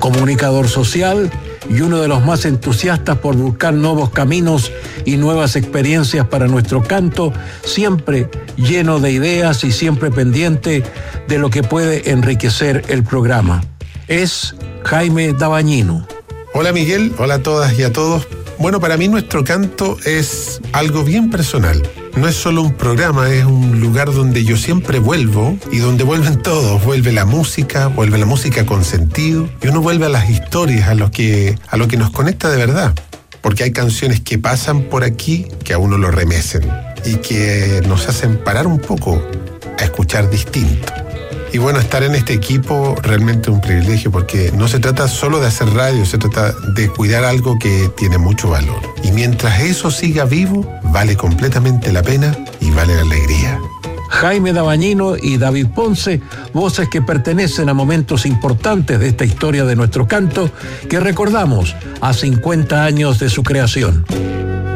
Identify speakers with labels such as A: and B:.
A: comunicador social y uno de los más entusiastas por buscar nuevos caminos y nuevas experiencias para nuestro canto, siempre lleno de ideas y siempre pendiente de lo que puede enriquecer el programa. Es Jaime Dabañino.
B: Hola Miguel, hola a todas y a todos. Bueno, para mí nuestro canto es algo bien personal. No es solo un programa, es un lugar donde yo siempre vuelvo y donde vuelven todos. Vuelve la música con sentido y uno vuelve a las historias, a lo que nos conecta de verdad. Porque hay canciones que pasan por aquí que a uno lo remecen y que nos hacen parar un poco a escuchar distinto. Y bueno, estar en este equipo realmente es un privilegio porque no se trata solo de hacer radio, se trata de cuidar algo que tiene mucho valor. Y mientras eso siga vivo, vale completamente la pena y vale la alegría.
A: Jaime Dabañino y David Ponce, voces que pertenecen a momentos importantes de esta historia de nuestro canto, que recordamos a 50 años de su creación.